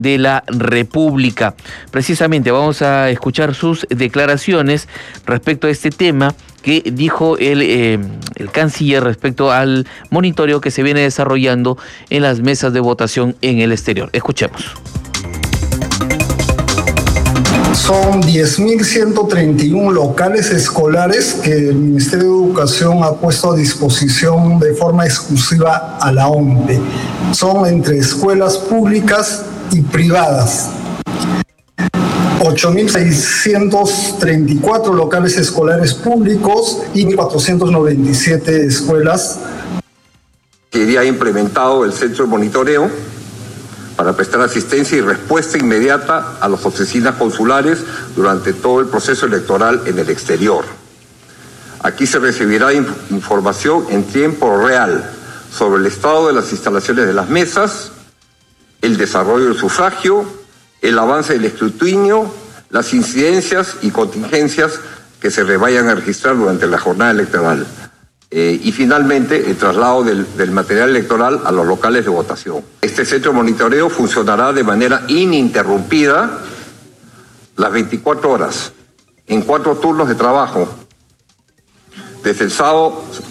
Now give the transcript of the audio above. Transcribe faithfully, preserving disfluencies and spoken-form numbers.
de la República. Precisamente vamos a escuchar sus declaraciones respecto a este tema que dijo el, eh, el canciller respecto al monitoreo que se viene desarrollando en las mesas de votación en el exterior. Escuchemos. Son diez mil ciento treinta y uno locales escolares que el Ministerio de Educación ha puesto a disposición de forma exclusiva a la O M P E. Son entre escuelas públicas y privadas. ocho mil seiscientos treinta y cuatro locales escolares públicos y mil cuatrocientas noventa y siete escuelas. Que ya ha implementado el centro de monitoreo para prestar asistencia y respuesta inmediata a las oficinas consulares durante todo el proceso electoral en el exterior. Aquí se recibirá inf- información en tiempo real sobre el estado de las instalaciones de las mesas, el desarrollo del sufragio, el avance del escrutinio, las incidencias y contingencias que se vayan a registrar durante la jornada electoral. Eh, y finalmente, el traslado del, del material electoral a los locales de votación. Este centro de monitoreo funcionará de manera ininterrumpida las veinticuatro horas, en cuatro turnos de trabajo, desde el sábado